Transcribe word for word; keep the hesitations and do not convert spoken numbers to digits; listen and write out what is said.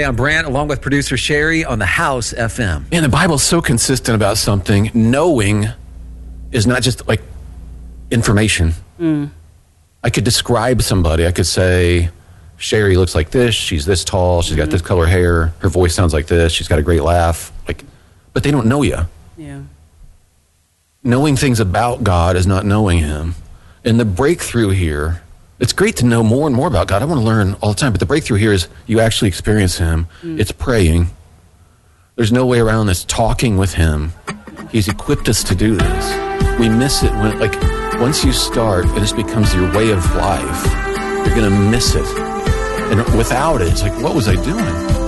Hey, I'm Brant, along with producer Sherry on the House F M. And the Bible's so consistent about something. Knowing is not just like information. Mm. I could describe somebody. I could say, Sherry looks like this. She's this tall. She's mm-hmm. got this color hair. Her voice sounds like this. She's got a great laugh. Like, but they don't know you. Yeah. Knowing things about God is not knowing him. And the breakthrough here, it's great to know more and more about God. I want to learn all the time. But the breakthrough here is you actually experience him. Mm. It's praying. There's no way around this. Talking with him. He's equipped us to do this. We miss it when, like, once you start and this becomes your way of life, you're going to miss it. And without it, it's like, what was I doing?